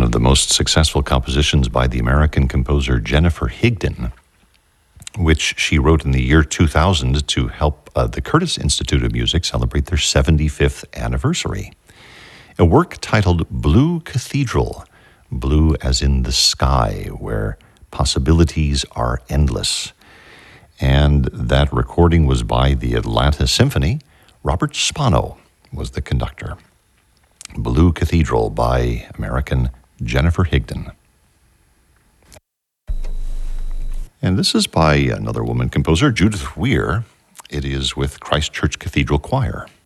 of the most successful compositions by the American composer Jennifer Higdon, which she wrote in the year 2000 to help the Curtis Institute of Music celebrate their 75th anniversary. A work titled Blue Cathedral, blue as in the sky, where possibilities are endless. And that recording was by the Atlanta Symphony. Robert Spano was the conductor. Blue Cathedral by American Jennifer Higdon. And this is by another woman composer, Judith Weir. It is with Christ Church Cathedral Choir.